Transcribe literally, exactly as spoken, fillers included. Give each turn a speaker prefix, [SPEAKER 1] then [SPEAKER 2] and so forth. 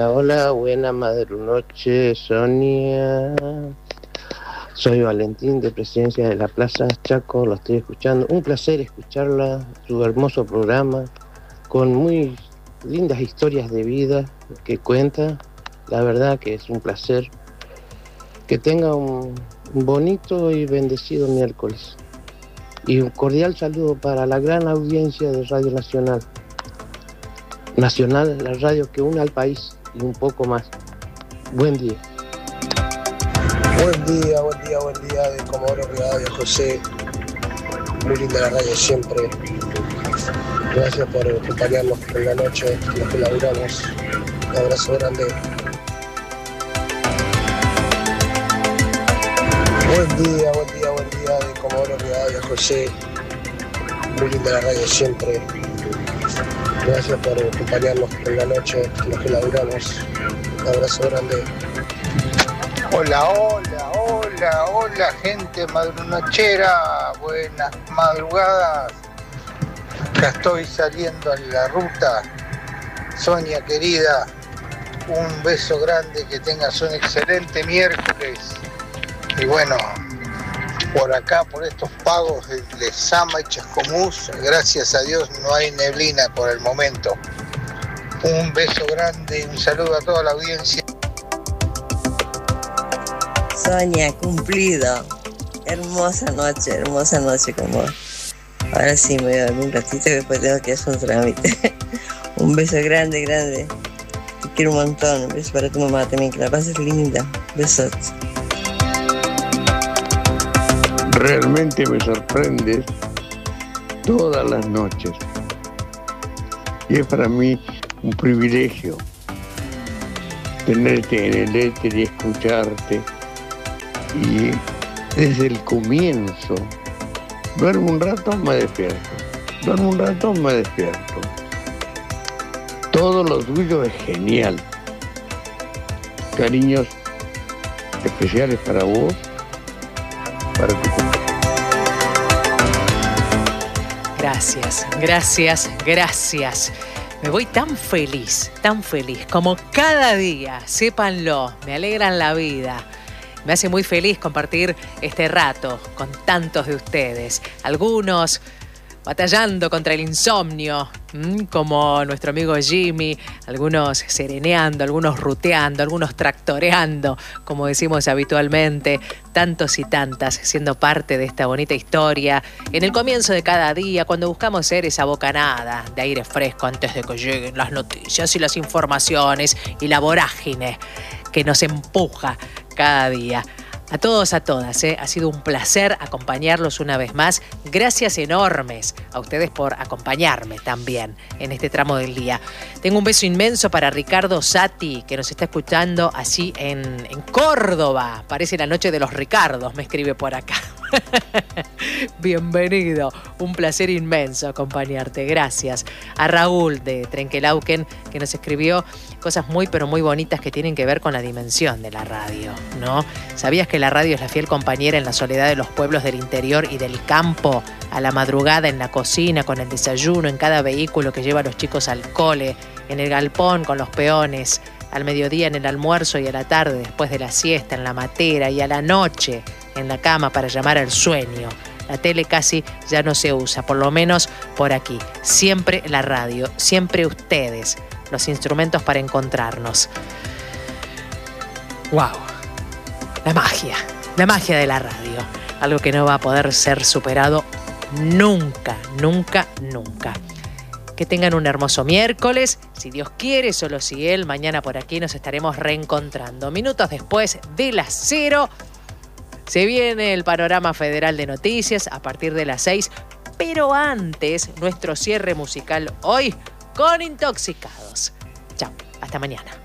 [SPEAKER 1] Hola, hola, buena madrunoche, Sonia. Soy Valentín de Presidencia de la Plaza Chaco, lo estoy escuchando. Un placer escucharla, su hermoso programa, con muy lindas historias de vida que cuenta. La verdad que es un placer. Que tenga un, un bonito y bendecido miércoles. Y un cordial saludo para la gran audiencia de Radio Nacional. Nacional, la radio que une al país y un poco más. Buen día.
[SPEAKER 2] Buen día, buen día, buen día de Comodoro Rivadavia, José. Muy linda la radio siempre. Gracias por acompañarnos en la noche, los que laburamos. Un abrazo grande. Buen día, buen día, buen día de Comodoro Rivadavia, José. Muy linda la radio siempre. Gracias por acompañarnos en la noche, los que laburamos. Un abrazo grande.
[SPEAKER 3] Hola, hola, hola, hola, gente madrunochera. Buenas madrugadas. Ya estoy saliendo en la ruta. Sonia, querida, un beso grande, que tengas un excelente miércoles. Y bueno, por acá, por estos pagos de Lezama y Chascomús, gracias a Dios no hay neblina por el momento. Un beso grande, un saludo a toda la audiencia.
[SPEAKER 4] Sonia, cumplido. Hermosa noche, hermosa noche con vos. Ahora sí me voy a dormir un ratito y después tengo que hacer un trámite. Un beso grande, grande. Te quiero un montón. Un beso para tu mamá también, que la pases linda. Besos.
[SPEAKER 5] Realmente me sorprendes todas las noches. Y es para mí un privilegio tenerte en el éter y escucharte. Y desde el comienzo, duermo un rato, me despierto. Duermo un rato, me despierto. Todo lo tuyo es genial. Cariños especiales para vos, para tu compañero.
[SPEAKER 6] Gracias, gracias, gracias. Me voy tan feliz, tan feliz, como cada día, sépanlo, me alegran la vida. Me hace muy feliz compartir este rato con tantos de ustedes. Algunos batallando contra el insomnio, como nuestro amigo Jimmy, algunos sereneando, algunos ruteando, algunos tractoreando, como decimos habitualmente, tantos y tantas siendo parte de esta bonita historia. En el comienzo de cada día, cuando buscamos ser esa bocanada de aire fresco antes de que lleguen las noticias y las informaciones y la vorágine que nos empuja cada día. A todos, a todas, ¿eh? Ha sido un placer acompañarlos una vez más. Gracias enormes a ustedes por acompañarme también en este tramo del día. Tengo un beso inmenso para Ricardo Sati, que nos está escuchando allí en, en Córdoba. Parece la noche de los Ricardos, me escribe por acá. Bienvenido, un placer inmenso acompañarte, gracias. A Raúl de Trenquelauquen, que nos escribió cosas muy pero muy bonitas que tienen que ver con la dimensión de la radio, ¿no? ¿Sabías que la radio es la fiel compañera en la soledad de los pueblos del interior y del campo? A la madrugada en la cocina, con el desayuno, en cada vehículo que lleva a los chicos al cole, en el galpón con los peones, al mediodía en el almuerzo y a la tarde después de la siesta en la matera y a la noche en la cama para llamar al sueño. La tele casi ya no se usa, por lo menos por aquí. Siempre la radio, siempre ustedes, los instrumentos para encontrarnos. ¡Wow! La magia, la magia de la radio. Algo que no va a poder ser superado nunca, nunca, nunca. Que tengan un hermoso miércoles. Si Dios quiere, solo si Él, mañana por aquí nos estaremos reencontrando. Minutos después de las cero, se viene el panorama federal de noticias a partir de las seis. Pero antes, nuestro cierre musical hoy con Intoxicados. Chao, hasta mañana.